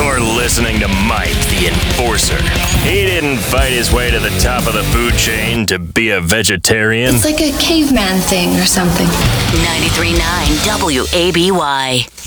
You're listening to Mike the Enforcer. He didn't fight his way to the top of the food chain to be a vegetarian. It's like a caveman thing or something. 93.9 WABY.